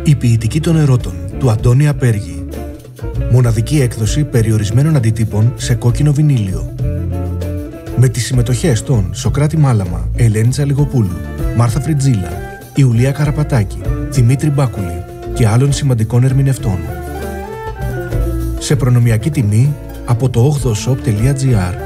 Η ποιητική των ερώτων του Αντώνη Απέργη. Μοναδική έκδοση περιορισμένων αντιτύπων σε κόκκινο βινίλιο. Με τις συμμετοχές των Σοκράτη Μάλαμα, Ελένη Τσαλιγοπούλου, Μάρθα Φριτζίλα, Ιουλία Καραπατάκη, Δημήτρη Μπάκουλη και άλλων σημαντικών ερμηνευτών. Σε προνομιακή τιμή από το 8shop.gr.